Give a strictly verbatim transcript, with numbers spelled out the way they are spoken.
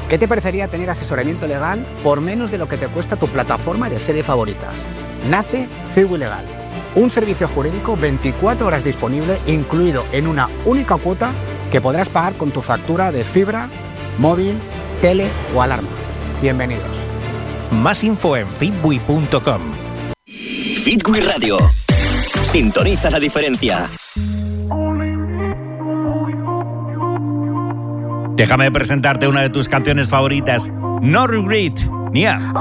¿Qué te parecería tener asesoramiento legal por menos de lo que te cuesta tu plataforma de series favoritas? Nace Cibu Legal, un servicio jurídico veinticuatro horas disponible, incluido en una única cuota que podrás pagar con tu factura de fibra, móvil, tele o alarma. Bienvenidos. Más info en fitbui punto com. Fitbui Radio. Sintoniza la diferencia. Déjame presentarte una de tus canciones favoritas, No Regret, Nia.